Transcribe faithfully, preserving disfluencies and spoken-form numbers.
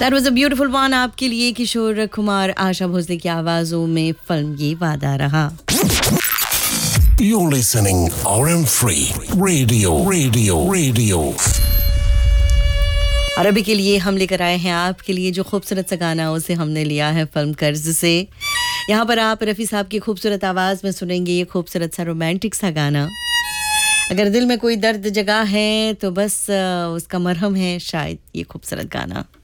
That was a beautiful one आपके लिए किशोर कुमार आशा भोसले की आवाजों में फिल्म ये वादा रहा. You're listening R M Free Radio Radio Radio. और अभी के लिए हम लेकर आए हैं आपके लिए जो खूबसूरत सा गाना उसे हमने लिया है फिल्म कर्ज से. यहाँ पर आप रफ़ी साहब की खूबसूरत आवाज़ में सुनेंगे ये खूबसूरत सा रोमांटिक सा गाना. अगर दिल में कोई दर्द जगह है तो बस उसका मरहम है शायद ये खूबसूरत गाना.